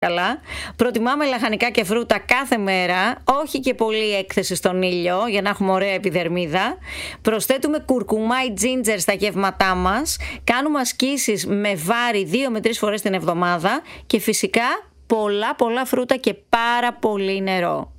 καλά. Προτιμάμε λαχανικά και φρούτα κάθε μέρα, όχι και πολύ έκθεση στον ήλιο για να έχουμε ωραία επιδερμίδα. Προσθέτουμε κουρκουμά ή τζίντζερ στα γεύματά μας. Κάνουμε ασκήσεις με βάρη 2 με 3 φορές την εβδομάδα και φυσικά πολλά φρούτα και πάρα πολύ νερό.